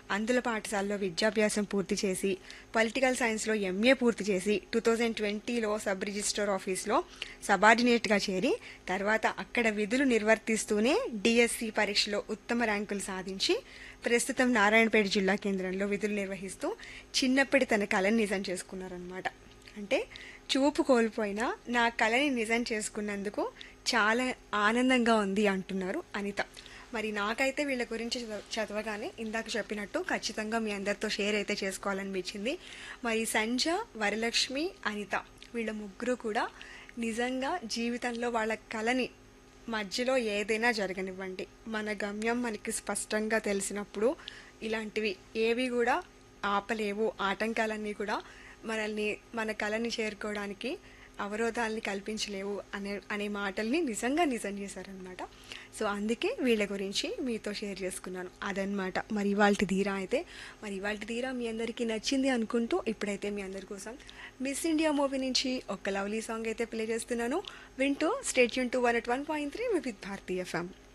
అందుల పాఠశాలలో విద్యాభ్యాసం పూర్తి చేసి పొలిటికల్ సైన్స్లో ఎంఏ పూర్తి చేసి 2020లో సబ్ రిజిస్ట్రార్ ఆఫీస్లో సబార్డినేట్గా చేరి తర్వాత అక్కడ విధులు నిర్వర్తిస్తూనే డిఎస్సి పరీక్షలో ఉత్తమ ర్యాంకులు సాధించి ప్రస్తుతం నారాయణపేట జిల్లా కేంద్రంలో విధులు నిర్వహిస్తూ చిన్నప్పటి తన కళని నిజం చేసుకున్నారనమాట. అంటే చూపు కోల్పోయినా నా కళని నిజం చేసుకున్నందుకు చాలా ఆనందంగా ఉంది అంటున్నారు అనిత. మరి నాకైతే వీళ్ళ గురించి చదవగానే ఇందాక చెప్పినట్టు ఖచ్చితంగా మీ అందరితో షేర్ అయితే చేసుకోవాలనిపించింది. మరి సంజ, వరలక్ష్మి, అనిత వీళ్ళ ముగ్గురు కూడా నిజంగా జీవితంలో వాళ్ళ కళని మధ్యలో ఏదైనా జరగనివ్వండి, మన గమ్యం మనకి స్పష్టంగా తెలిసినప్పుడు ఇలాంటివి ఏవి కూడా ఆపలేవు, ఆటంకాలన్నీ కూడా మనల్ని మన కళని చేరుకోవడానికి అవరోధాలని కల్పించలేవు అనే మాటల్ని నిజంగా నిజం చేశారనమాట. సో అందుకే వీళ్ళ గురించి మీతో షేర్ చేసుకున్నాను అదనమాట. మరి ఇవాళ ధీరా అయితే మీ అందరికీ నచ్చింది అనుకుంటూ ఇప్పుడైతే మీ అందరి కోసం మిస్ ఇండియా మూవీ నుంచి ఒక లవ్లీ సాంగ్ అయితే ప్లే చేస్తున్నాను. వింటూ state Yoon to 101.3 with Bharati FM.